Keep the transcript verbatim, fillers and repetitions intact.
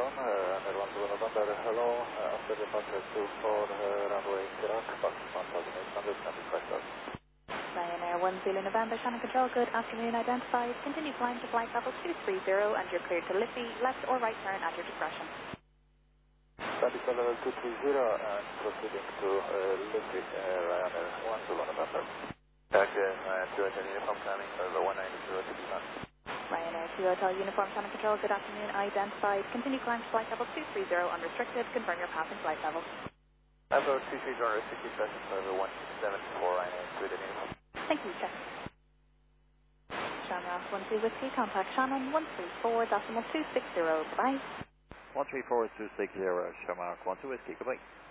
Shalom, uh, under one two November, hello, uh, after departure two four, uh, runway Iraq, Fox one thousand eight hundred twenty-five thousand. Ryanair one Zulu November, Shannon Control, good afternoon, identified. Continue flying to flight level two three zero and you're cleared to Liffey, left or right turn at your discretion. Static level two three zero and proceeding to uh, Liffey, uh, Ryanair one Zulu November. Back in uh, two hotel uniform climbing, level one nine zero to Busan. Ryanair two Hotel Uniform, Shannon Control, good afternoon, identified. Continue flying to flight level two three zero, unrestricted, confirm your passing flight level. Level two three zero, restricted passing level one seven four, Ryanair two hotel uniform. Thank you, check. Shamrock one two Whiskey, contact Shannon one three four decimal two six zero, bye. one three four two six zero, Shamrock one two Whiskey, goodbye.